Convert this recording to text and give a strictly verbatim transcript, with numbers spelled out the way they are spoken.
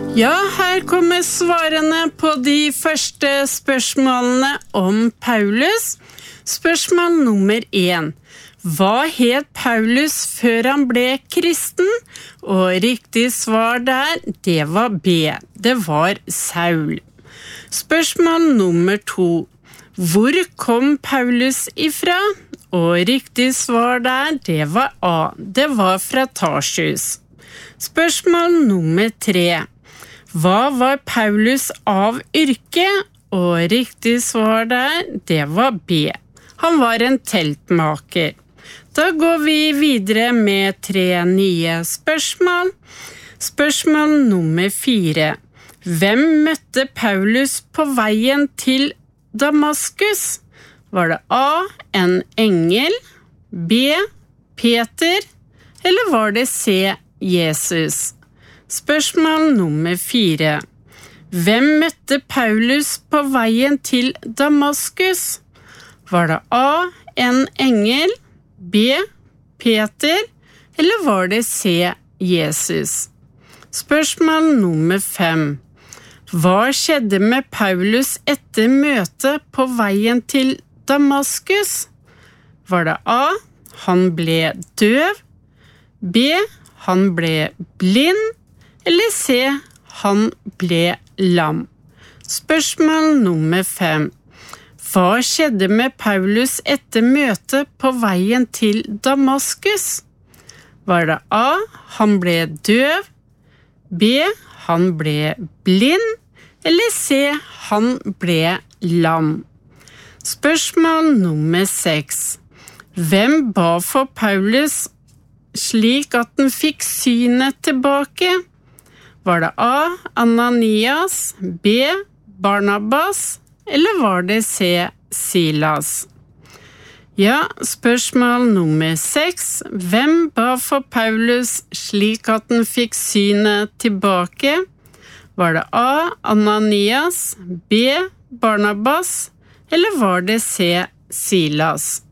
Ja, her kommer svarene på de første spørsmålene om Paulus. Spørsmål nummer én. Hva het Paulus før han ble kristen? Og riktig svar der, det var B. Det var Saul. Spørsmål nummer to. Hvor kom Paulus ifra? Og riktig svar der, det var A. Det var fra Tarsus. Spørsmål nummer tre. Hva var Paulus av yrke? Og riktig svar der, det var B. Han var en teltmaker. Da går vi videre med tre nye spørsmål. Spørsmål nummer fire. Hvem møtte Paulus på veien til Damaskus? Var det A, en engel, B, Peter, eller var det C, Jesus? Spørsmål nummer fire. Hvem møtte Paulus på veien til Damaskus? Var det A, en engel, B, Peter, eller var det C, Jesus? Spørsmål nummer fem. Hva skjedde med Paulus etter møtet på veien til Damaskus? Var det A, han ble døv, B, han ble blind, eller C, han ble lam? Spørsmål nummer fem. Hva skjedde med Paulus etter møtet på veien til Damaskus? Var det A, han ble døv, B, han ble blind, eller C, han ble lam? Spørsmål nummer seks. Hvem ba for Paulus slik at den fikk synet tilbake? Var det A, Ananias, B, Barnabas, eller var det C, Silas? Ja, spørsmål nummer seks. Hvem ba for Paulus slik at den fikk synet tilbake? Var det A, Ananias, B, Barnabas, eller var det C, Silas?